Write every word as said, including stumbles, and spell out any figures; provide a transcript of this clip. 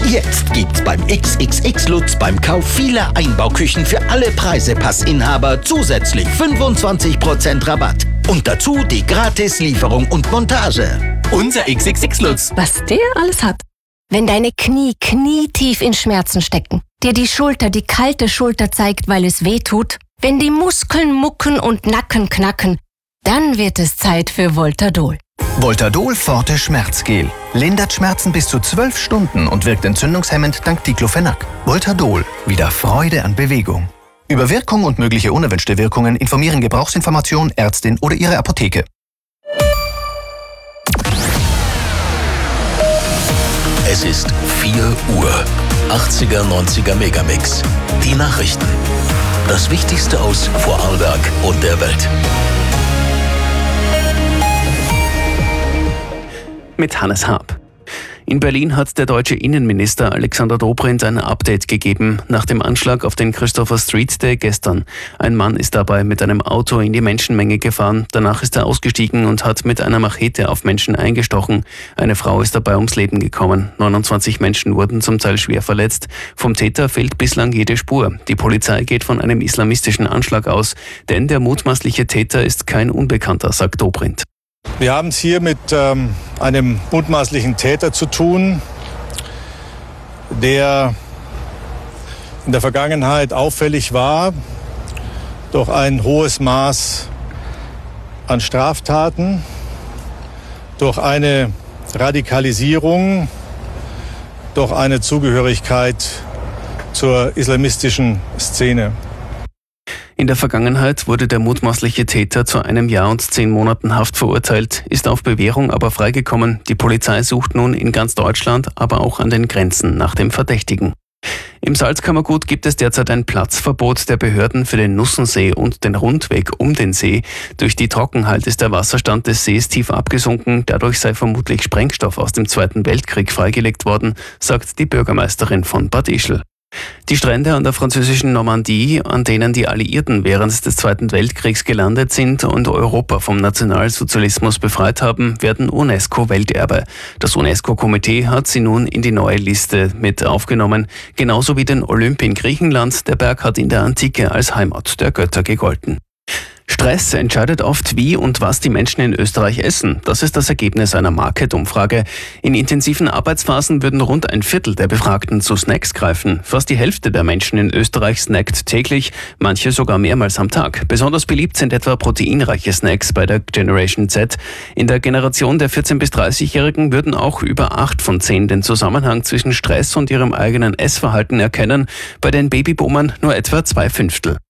Jetzt gibt's beim X X X Lutz beim Kauf vieler Einbauküchen für alle Preisepassinhaber zusätzlich fünfundzwanzig Prozent Rabatt. Und dazu die Gratis-Lieferung und Montage. Unser X X X Lutz. Was der alles hat. Wenn deine Knie knietief in Schmerzen stecken, dir die Schulter die kalte Schulter zeigt, weil es weh tut, wenn die Muskeln mucken und Nacken knacken, dann wird es Zeit für Voltadol. Voltadol Forte Schmerzgel. Lindert Schmerzen bis zu zwölf Stunden und wirkt entzündungshemmend dank Diclofenac. Voltadol. Wieder Freude an Bewegung. Über Wirkung und mögliche unerwünschte Wirkungen informieren Gebrauchsinformation, Ärztin oder Ihre Apotheke. Es ist vier Uhr. achtziger, neunziger Megamix. Die Nachrichten. Das Wichtigste aus Vorarlberg und der Welt. Mit Hannes Haab. In Berlin hat der deutsche Innenminister Alexander Dobrindt ein Update gegeben nach dem Anschlag auf den Christopher Street Day gestern. Ein Mann ist dabei mit einem Auto in die Menschenmenge gefahren. Danach ist er ausgestiegen und hat mit einer Machete auf Menschen eingestochen. Eine Frau ist dabei ums Leben gekommen. neunundzwanzig Menschen wurden zum Teil schwer verletzt. Vom Täter fehlt bislang jede Spur. Die Polizei geht von einem islamistischen Anschlag aus, denn der mutmaßliche Täter ist kein Unbekannter, sagt Dobrindt. Wir haben es hier mit ähm, einem mutmaßlichen Täter zu tun, der in der Vergangenheit auffällig war durch ein hohes Maß an Straftaten, durch eine Radikalisierung, durch eine Zugehörigkeit zur islamistischen Szene. In der Vergangenheit wurde der mutmaßliche Täter zu einem Jahr und zehn Monaten Haft verurteilt, ist auf Bewährung aber freigekommen. Die Polizei sucht nun in ganz Deutschland, aber auch an den Grenzen nach dem Verdächtigen. Im Salzkammergut gibt es derzeit ein Platzverbot der Behörden für den Nussensee und den Rundweg um den See. Durch die Trockenheit ist der Wasserstand des Sees tief abgesunken. Dadurch sei vermutlich Sprengstoff aus dem Zweiten Weltkrieg freigelegt worden, sagt die Bürgermeisterin von Bad Ischl. Die Strände an der französischen Normandie, an denen die Alliierten während des Zweiten Weltkriegs gelandet sind und Europa vom Nationalsozialismus befreit haben, werden UNESCO-Welterbe. Das UNESCO-Komitee hat sie nun in die neue Liste mit aufgenommen, genauso wie den Olymp in Griechenland. Der Berg hat in der Antike als Heimat der Götter gegolten. Stress entscheidet oft, wie und was die Menschen in Österreich essen. Das ist das Ergebnis einer Market-Umfrage. In intensiven Arbeitsphasen würden rund ein Viertel der Befragten zu Snacks greifen. Fast die Hälfte der Menschen in Österreich snackt täglich, manche sogar mehrmals am Tag. Besonders beliebt sind etwa proteinreiche Snacks bei der Generation Z. In der Generation der vierzehn- bis dreißigjährigen würden auch über acht von zehn den Zusammenhang zwischen Stress und ihrem eigenen Essverhalten erkennen. Bei den Babyboomern nur etwa zwei Fünftel.